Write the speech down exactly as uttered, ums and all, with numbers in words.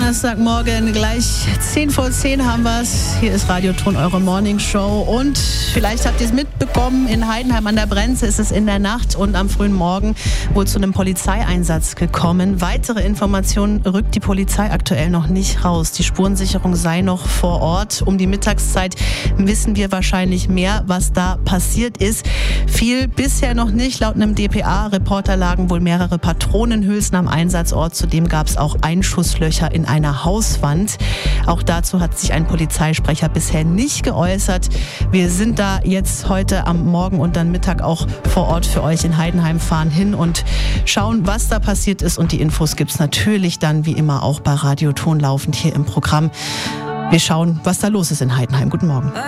Donnerstagmorgen, gleich zehn vor zehn haben wir es. Hier ist Radioton, eure Morning Show. Und vielleicht habt ihr es mitbekommen, in Heidenheim an der Brenze ist es in der Nacht und am frühen Morgen wohl zu einem Polizeieinsatz gekommen. Weitere Informationen rückt die Polizei aktuell noch nicht raus. Die Spurensicherung sei noch vor Ort. Um die Mittagszeit wissen wir wahrscheinlich mehr, was da passiert ist. Viel bisher noch nicht. Laut einem D P A-Reporter lagen wohl mehrere Patronenhülsen am Einsatzort. Zudem gab es auch Einschusslöcher in einer Hauswand. Auch dazu hat sich ein Polizeisprecher bisher nicht geäußert. Wir sind da jetzt heute am Morgen und dann Mittag auch vor Ort für euch in Heidenheim, fahren hin und schauen, was da passiert ist. Und die Infos gibt's natürlich dann wie immer auch bei Radioton laufend hier im Programm. Wir schauen, was da los ist in Heidenheim. Guten Morgen.